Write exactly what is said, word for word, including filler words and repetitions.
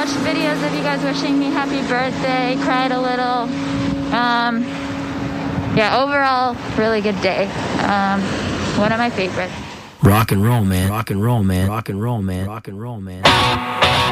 watched videos of you guys wishing me happy birthday, cried a little. Um, yeah, overall, really good day. Um, one of my favorites. Rock and roll, man. Rock and roll, man. Rock and roll, man. Rock and roll, man.